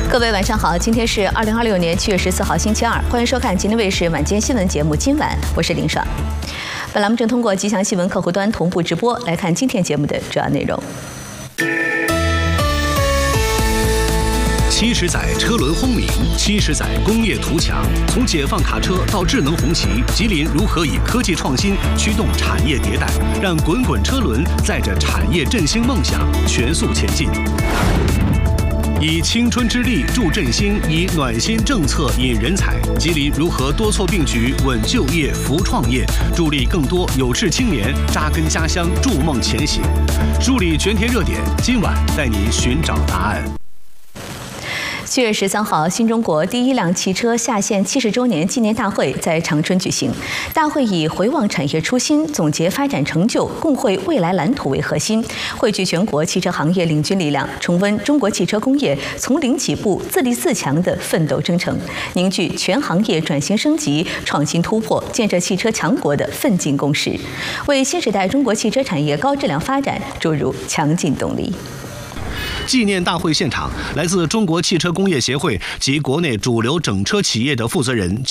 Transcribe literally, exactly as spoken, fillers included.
各位晚上好，今天是二零二六年七月十四号星期二，欢迎收看吉林卫视晚间新闻节目。今晚我是林爽。本栏目正通过吉祥新闻客户端同步直播，来看今天节目的主要内容。 七十载车轮轰鸣，七十载工业图强。从解放卡车到智能红旗，吉林如何以科技创新驱动产业迭代，让滚滚车轮载着产业振兴梦想全速前进？以青春之力助振兴，以暖心政策引人才。吉林如何多措并举，稳就业、扶创业，助力更多有志青年扎根家乡，筑梦前行？梳理全天热点，今晚带你寻找答案。 七月十三号，新中国第一辆汽车下线七十周年纪念大会在长春举行。大会以回望产业初心、总结发展成就、共绘未来蓝图为核心，汇聚全国汽车行业领军力量，重温中国汽车工业从零起步、自立自强的奋斗征程，凝聚全行业转型升级、创新突破、建设汽车强国的奋进共识，为新时代中国汽车产业高质量发展注入强劲动力。 纪念大会现场，来自中国汽车工业协会及国内主流整车企业的负责人